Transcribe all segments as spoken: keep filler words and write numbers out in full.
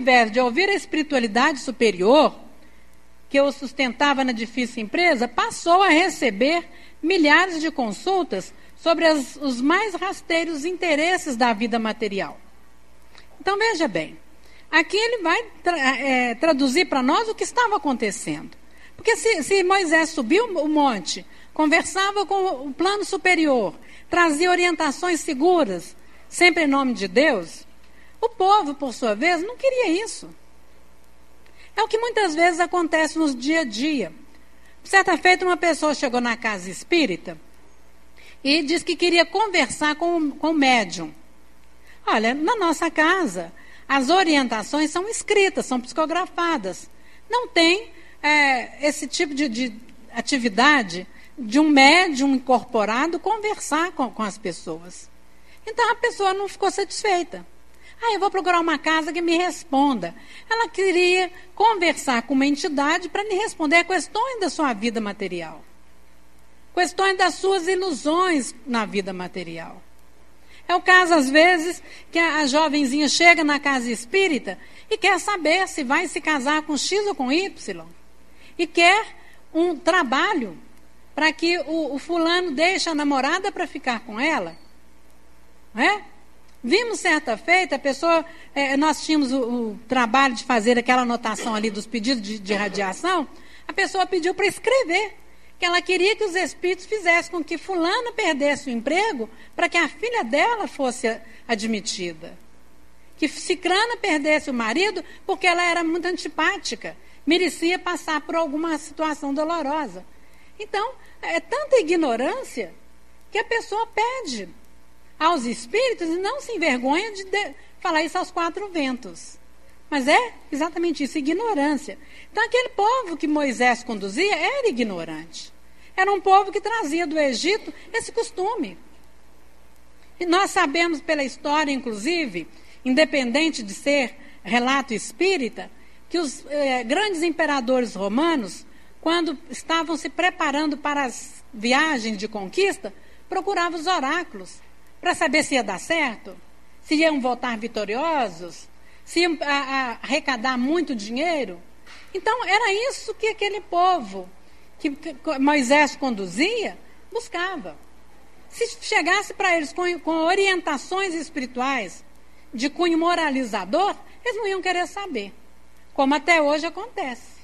invés de ouvir a espiritualidade superior, que o sustentava na difícil empresa, passou a receber milhares de consultas sobre as, os mais rasteiros interesses da vida material. Então, veja bem, aqui ele vai tra é, traduzir para nós o que estava acontecendo. Porque se, se Moisés subiu o monte, conversava com o plano superior, trazia orientações seguras, sempre em nome de Deus, o povo, por sua vez, não queria isso. É o que muitas vezes acontece nos dia a dia. Certa feita, uma pessoa chegou na casa espírita e disse que queria conversar com, com o médium. Olha, na nossa casa, as orientações são escritas, são psicografadas. Não tem é, esse tipo de, de atividade de um médium incorporado conversar com, com as pessoas. Então, a pessoa não ficou satisfeita. Ah, eu vou procurar uma casa que me responda. Ela queria conversar com uma entidade para lhe responder a questões da sua vida material. Questões das suas ilusões na vida material. É o caso, às vezes, que a, a jovenzinha chega na casa espírita e quer saber se vai se casar com X ou com Y. E quer um trabalho para que o, o fulano deixe a namorada para ficar com ela. Não é? Vimos certa feita, a pessoa, é, nós tínhamos o, o trabalho de fazer aquela anotação ali dos pedidos de, de radiação, a pessoa pediu para escrever, que ela queria que os espíritos fizessem com que fulana perdesse o emprego para que a filha dela fosse admitida. Que cicrana perdesse o marido porque ela era muito antipática, merecia passar por alguma situação dolorosa. Então, é tanta ignorância que a pessoa pede aos espíritos e não se envergonha de, de falar isso aos quatro ventos. Mas é exatamente isso, ignorância. Então, aquele povo que Moisés conduzia era ignorante. Era um povo que trazia do Egito esse costume. E nós sabemos pela história, inclusive, independente de ser relato espírita, que os eh, grandes imperadores romanos, quando estavam se preparando para as viagens de conquista, procuravam os oráculos para saber se ia dar certo, se iam voltar vitoriosos, se iam a, a, arrecadar muito dinheiro. Então, era isso que aquele povo que, que Moisés conduzia, buscava. Se chegasse para eles com, com orientações espirituais de cunho moralizador, eles não iam querer saber, como até hoje acontece.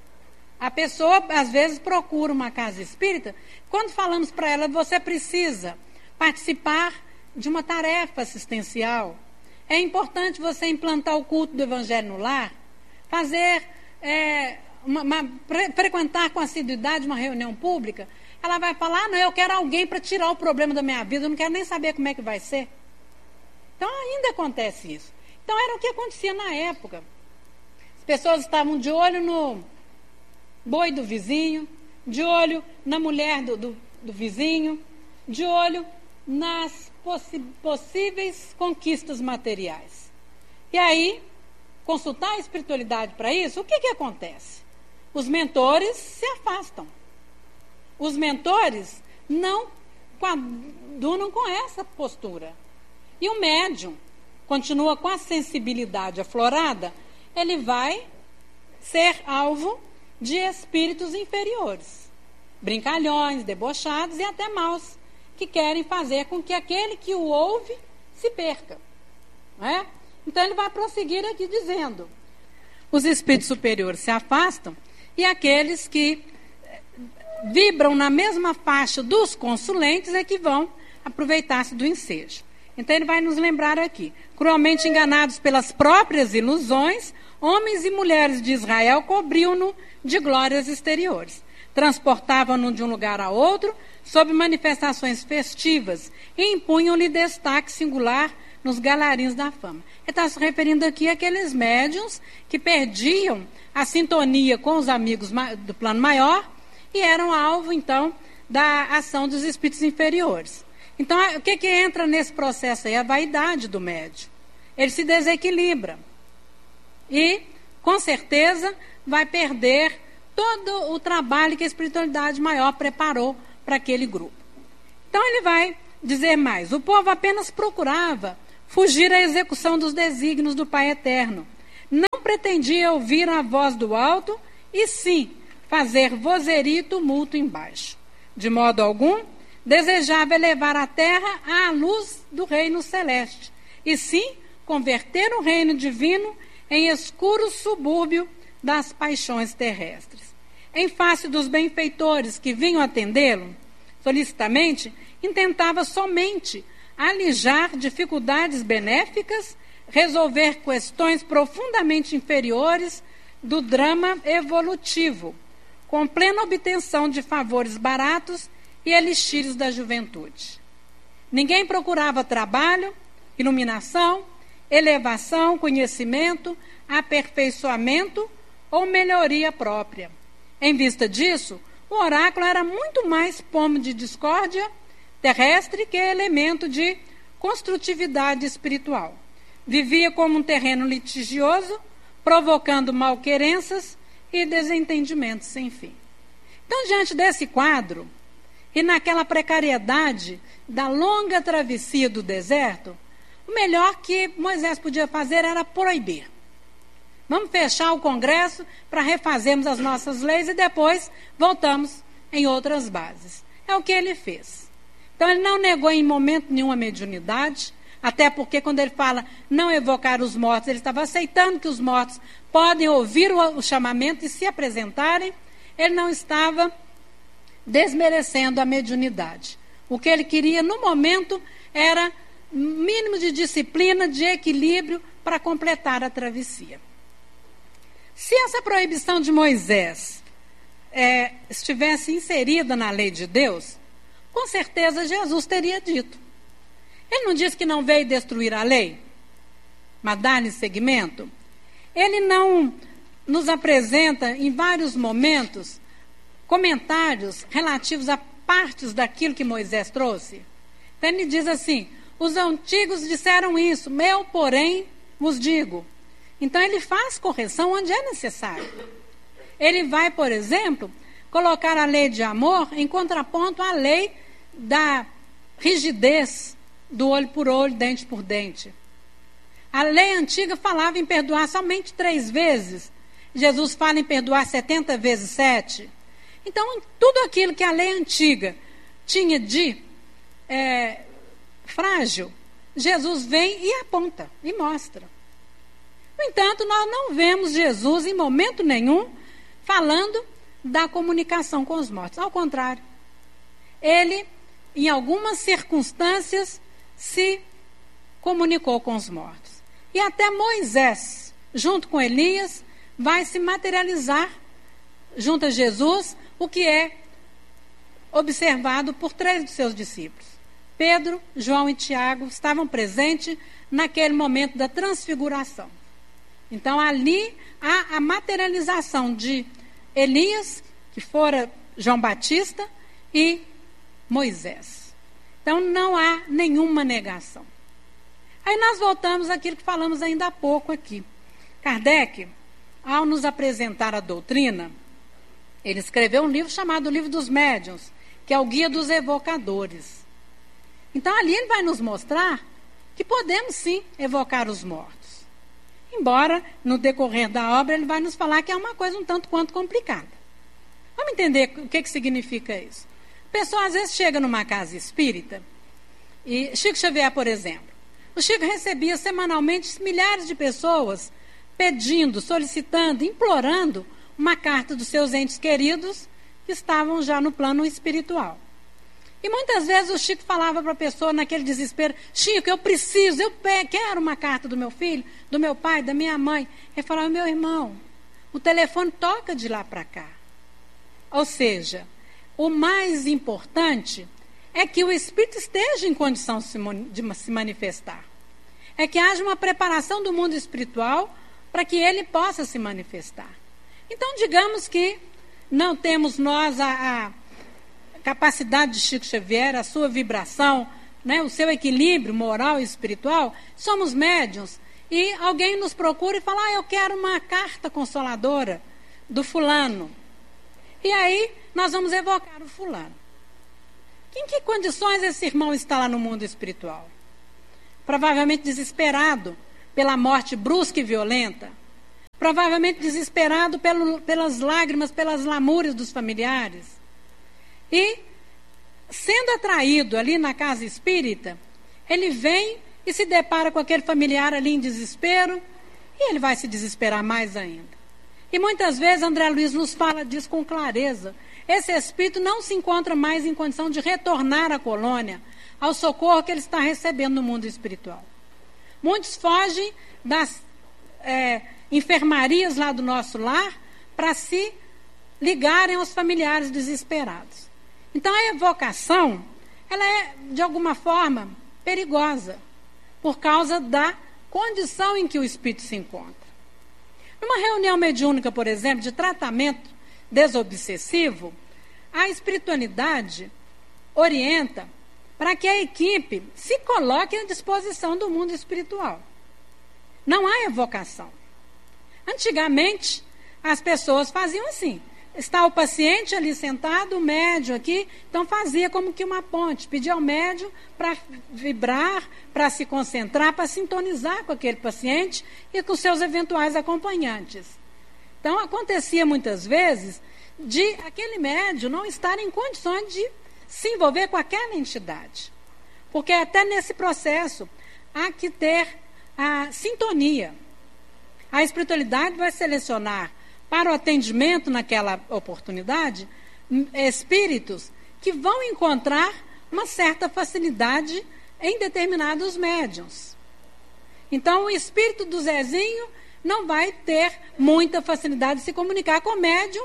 A pessoa, às vezes, procura uma casa espírita, quando falamos para ela, você precisa participar de uma tarefa assistencial. É importante você implantar o culto do Evangelho no lar, fazer, é, uma, uma, frequentar com assiduidade uma reunião pública. Ela vai falar, ah, não, eu quero alguém para tirar o problema da minha vida, eu não quero nem saber como é que vai ser. Então, ainda acontece isso. Então, era o que acontecia na época. As pessoas estavam de olho no boi do vizinho, de olho na mulher do, do, do vizinho, de olho nas possi possíveis conquistas materiais. E aí, consultar a espiritualidade para isso, o que que acontece? Os mentores se afastam. Os mentores não coadunam com essa postura. E o médium continua com a sensibilidade aflorada, ele vai ser alvo de espíritos inferiores, brincalhões, debochados e até maus, que querem fazer com que aquele que o ouve se perca. Não é? Então ele vai prosseguir aqui dizendo, os espíritos superiores se afastam e aqueles que vibram na mesma faixa dos consulentes é que vão aproveitar-se do ensejo. Então ele vai nos lembrar aqui, cruelmente enganados pelas próprias ilusões, homens e mulheres de Israel cobriam-no de glórias exteriores. Transportavam-no de um lugar a outro, sob manifestações festivas, e impunham-lhe destaque singular nos galarins da fama. Ele está se referindo aqui àqueles médiuns que perdiam a sintonia com os amigos do plano maior e eram alvo, então, da ação dos espíritos inferiores. Então, o que que entra nesse processo aí? A vaidade do médium. Ele se desequilibra. E, com certeza, vai perder todo o trabalho que a espiritualidade maior preparou para aquele grupo. Então, ele vai dizer mais. O povo apenas procurava fugir à execução dos desígnios do Pai Eterno, não pretendia ouvir a voz do alto, e sim fazer vozeria e tumulto embaixo. De modo algum, desejava elevar a terra à luz do reino celeste, e sim converter o reino divino em escuro subúrbio das paixões terrestres. Em face dos benfeitores que vinham atendê-lo, solicitamente, intentava somente alijar dificuldades benéficas, resolver questões profundamente inferiores do drama evolutivo, com plena obtenção de favores baratos e elixires da juventude. Ninguém procurava trabalho, iluminação, elevação, conhecimento, aperfeiçoamento ou melhoria própria. Em vista disso, o oráculo era muito mais pomo de discórdia terrestre que elemento de construtividade espiritual. Vivia como um terreno litigioso, provocando malquerenças e desentendimentos sem fim. Então, diante desse quadro, e naquela precariedade da longa travessia do deserto, o melhor que Moisés podia fazer era proibir. Vamos fechar o Congresso para refazermos as nossas leis e depois voltamos em outras bases. É o que ele fez. Então, ele não negou em momento nenhum a mediunidade, até porque quando ele fala não evocar os mortos, ele estava aceitando que os mortos podem ouvir o, o chamamento e se apresentarem. Ele não estava desmerecendo a mediunidade. O que ele queria no momento era mínimo de disciplina, de equilíbrio para completar a travessia. Se essa proibição de Moisés é, estivesse inserida na lei de Deus, com certeza Jesus teria dito. Ele não disse que não veio destruir a lei, mas dar-lhe seguimento. Ele não nos apresenta em vários momentos comentários relativos a partes daquilo que Moisés trouxe. Então ele diz assim: os antigos disseram isso, eu, porém, vos digo. Então ele faz correção onde é necessário. Ele vai, por exemplo, colocar a lei de amor em contraponto à lei da rigidez, do olho por olho, dente por dente. A lei antiga falava em perdoar somente três vezes. Jesus fala em perdoar setenta vezes sete. Então, tudo aquilo que a lei antiga tinha de é, frágil, Jesus vem e aponta, e mostra. No entanto, nós não vemos Jesus em momento nenhum falando da comunicação com os mortos. Ao contrário, ele, em algumas circunstâncias, se comunicou com os mortos. E até Moisés, junto com Elias, vai se materializar junto a Jesus, o que é observado por três dos seus discípulos. Pedro, João e Tiago estavam presentes naquele momento da transfiguração. Então, ali há a materialização de Elias, que fora João Batista, e Moisés. Então, não há nenhuma negação. Aí nós voltamos àquilo que falamos ainda há pouco aqui. Kardec, ao nos apresentar a doutrina, ele escreveu um livro chamado Livro dos Médiuns, que é o Guia dos Evocadores. Então, ali ele vai nos mostrar que podemos sim evocar os mortos. Embora, no decorrer da obra, ele vai nos falar que é uma coisa um tanto quanto complicada. Vamos entender o que, que significa isso. A pessoa, às vezes, chega numa casa espírita, e Chico Xavier, por exemplo, o Chico recebia semanalmente milhares de pessoas pedindo, solicitando, implorando uma carta dos seus entes queridos que estavam já no plano espiritual. E muitas vezes o Chico falava para a pessoa naquele desespero: Chico, eu preciso, eu quero uma carta do meu filho, do meu pai, da minha mãe. Ele falava: meu irmão, o telefone toca de lá para cá. Ou seja, o mais importante é que o espírito esteja em condição de se manifestar. É que haja uma preparação do mundo espiritual para que ele possa se manifestar. Então, digamos que não temos nós a, a capacidade de Chico Xavier, a sua vibração, né, o seu equilíbrio moral e espiritual, somos médiuns, e alguém nos procura e fala: ah, eu quero uma carta consoladora do fulano. E aí nós vamos evocar o fulano. Em que condições esse irmão está lá no mundo espiritual? Provavelmente desesperado pela morte brusca e violenta. provavelmente desesperado pelo, pelas lágrimas, pelas lamúrias dos familiares. E, sendo atraído ali na casa espírita, ele vem e se depara com aquele familiar ali em desespero, e ele vai se desesperar mais ainda. E muitas vezes André Luiz nos fala disso com clareza. Esse espírito não se encontra mais em condição de retornar à colônia, ao socorro que ele está recebendo no mundo espiritual. Muitos fogem das é, enfermarias lá do nosso lar para se ligarem aos familiares desesperados. Então a evocação, ela é de alguma forma perigosa, por causa da condição em que o espírito se encontra. Numa reunião mediúnica, por exemplo, de tratamento desobsessivo, a espiritualidade orienta para que a equipe se coloque à disposição do mundo espiritual. Não há evocação. Antigamente, as pessoas faziam assim. Está o paciente ali sentado, o médium aqui, então fazia como que uma ponte, pedia ao médium para vibrar, para se concentrar, para sintonizar com aquele paciente e com seus eventuais acompanhantes. Então acontecia muitas vezes de aquele médium não estar em condições de se envolver com aquela entidade. Porque até nesse processo há que ter a sintonia. A espiritualidade vai selecionar para o atendimento naquela oportunidade, espíritos que vão encontrar uma certa facilidade em determinados médiuns. Então, o espírito do Zezinho não vai ter muita facilidade de se comunicar com o médium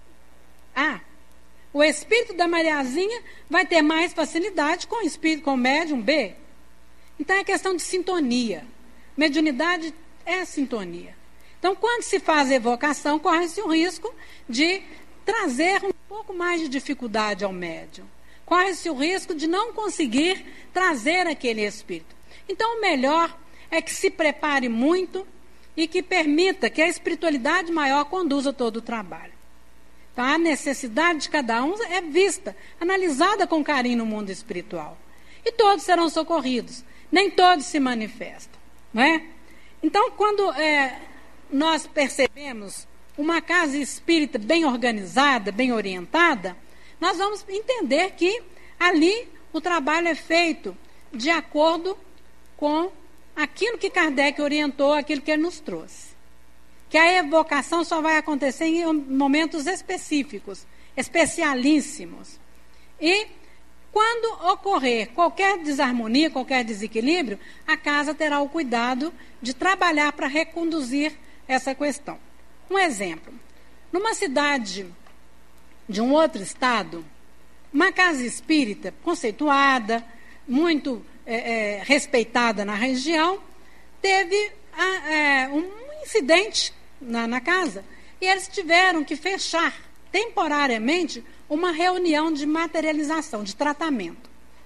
A. O espírito da Mariazinha vai ter mais facilidade com o espírito, com o médium B. Então, é questão de sintonia. Mediunidade é sintonia. Então, quando se faz evocação, corre-se o risco de trazer um pouco mais de dificuldade ao médium. Corre-se o risco de não conseguir trazer aquele espírito. Então, o melhor é que se prepare muito e que permita que a espiritualidade maior conduza todo o trabalho. Então, a necessidade de cada um é vista, analisada com carinho no mundo espiritual. E todos serão socorridos. Nem todos se manifestam. Não é? Então, quando... É, nós percebemos uma casa espírita bem organizada, bem orientada, nós vamos entender que ali o trabalho é feito de acordo com aquilo que Kardec orientou, aquilo que ele nos trouxe. Que a evocação só vai acontecer em momentos específicos, especialíssimos. E quando ocorrer qualquer desarmonia, qualquer desequilíbrio, a casa terá o cuidado de trabalhar para reconduzir essa questão. Um exemplo. Numa cidade de um outro estado, uma casa espírita conceituada, muito é, é, respeitada na região, teve a, é, um incidente na, na casa e eles tiveram que fechar temporariamente uma reunião de materialização, de tratamento.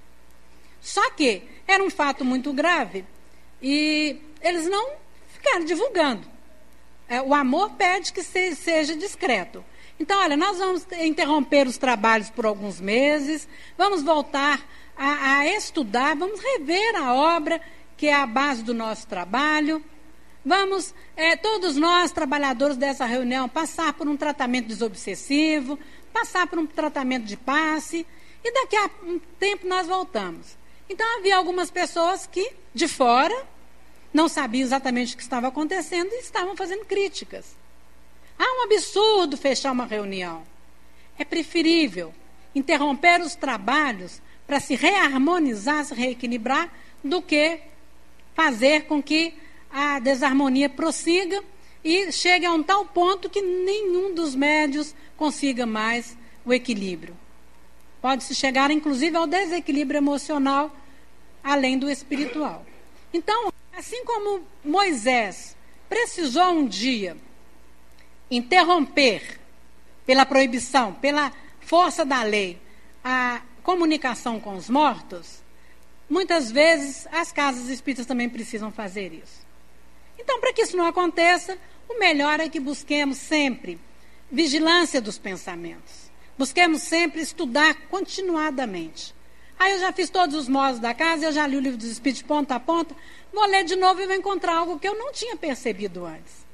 Só que era um fato muito grave e eles não ficaram divulgando. É, o amor pede que se, seja discreto. Então, olha, nós vamos interromper os trabalhos por alguns meses, vamos voltar a, a estudar, vamos rever a obra, que é a base do nosso trabalho. Vamos, é, todos nós, trabalhadores dessa reunião, passar por um tratamento desobsessivo, passar por um tratamento de passe, e daqui a um tempo nós voltamos. Então, havia algumas pessoas que, de fora, não sabiam exatamente o que estava acontecendo e estavam fazendo críticas. Ah, um absurdo fechar uma reunião. É preferível interromper os trabalhos para se reharmonizar, se reequilibrar, do que fazer com que a desarmonia prossiga e chegue a um tal ponto que nenhum dos médios consiga mais o equilíbrio. Pode-se chegar, inclusive, ao desequilíbrio emocional, além do espiritual. Então, assim como Moisés precisou um dia interromper, pela proibição, pela força da lei, a comunicação com os mortos, muitas vezes as casas espíritas também precisam fazer isso. Então, para que isso não aconteça, o melhor é que busquemos sempre vigilância dos pensamentos. Busquemos sempre estudar continuadamente. Ah, eu já fiz todos os módulos da casa, eu já li o livro dos espíritos de ponta a ponta, vou ler de novo e vou encontrar algo que eu não tinha percebido antes.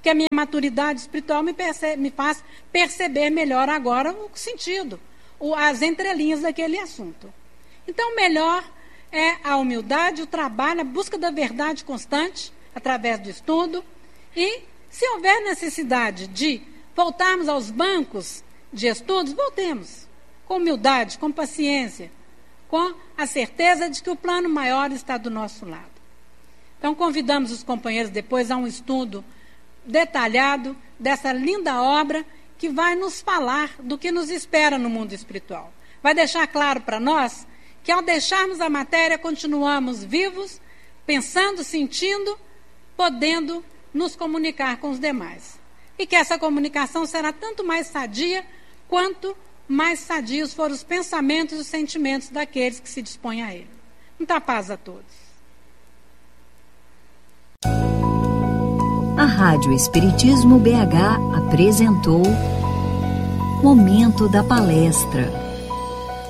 porque a minha maturidade espiritual me, percebe, me faz perceber melhor agora o sentido, o, as entrelinhas daquele assunto. Então, melhor é a humildade, o trabalho, a busca da verdade constante, através do estudo, e, se houver necessidade de voltarmos aos bancos de estudos, voltemos, com humildade, com paciência, com a certeza de que o plano maior está do nosso lado. Então, convidamos os companheiros depois a um estudo detalhado dessa linda obra que vai nos falar do que nos espera no mundo espiritual. Vai deixar claro para nós que, ao deixarmos a matéria, continuamos vivos, pensando, sentindo, podendo nos comunicar com os demais. E que essa comunicação será tanto mais sadia quanto mais sadios forem os pensamentos e os sentimentos daqueles que se dispõem a ele. Muita paz a todos. A Rádio Espiritismo B H apresentou Momento da Palestra.